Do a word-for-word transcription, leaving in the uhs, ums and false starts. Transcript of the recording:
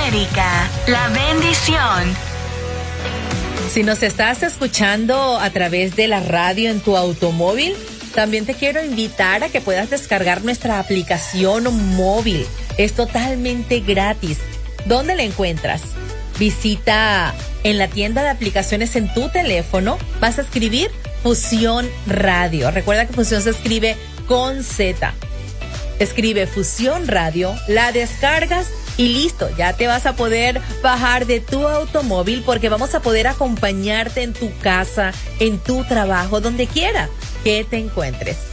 América, la bendición. Si nos estás escuchando a través de la radio en tu automóvil, también te quiero invitar a que puedas descargar nuestra aplicación móvil. Es totalmente gratis. ¿Dónde la encuentras? Visita en la tienda de aplicaciones en tu teléfono. Vas a escribir Fusión Radio. Recuerda que Fusión se escribe con Z. Escribe Fusión Radio, la descargas y listo, ya te vas a poder bajar de tu automóvil porque vamos a poder acompañarte en tu casa, en tu trabajo, donde quiera que te encuentres.